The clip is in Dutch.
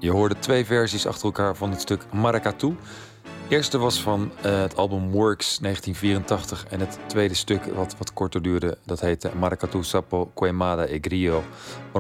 Je hoorde 2 versies achter elkaar van het stuk Maracatu. De eerste was van het album Works 1984. En het tweede stuk, wat korter duurde, dat heette Maracatu Sapo Queimada e Grillo.